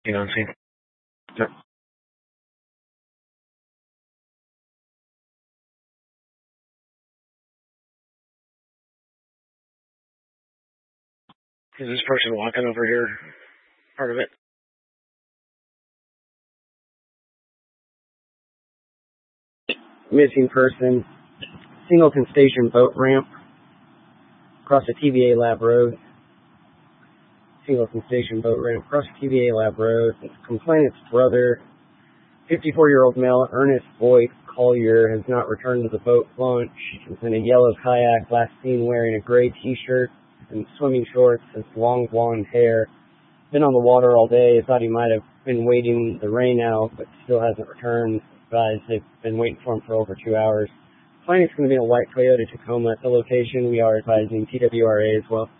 on scene. Yep. Is this person walking over here part of it? Missing person, Singleton Station boat ramp, across the TVA Lab Road. Singleton Station boat ramp, across the TVA Lab Road. Complainant's brother, 54-year-old male, Ernest Boyd Collier, has not returned to the boat launch. He's in a yellow kayak, last seen wearing a gray t-shirt and swimming shorts, has long blonde hair. Been on the water all day. Thought he might have been waiting the rain out, but still hasn't returned. Guys, they've been waiting for him for over 2 hours. Complainant's going to be in a white Toyota Tacoma at the location. We are advising TWRA as well.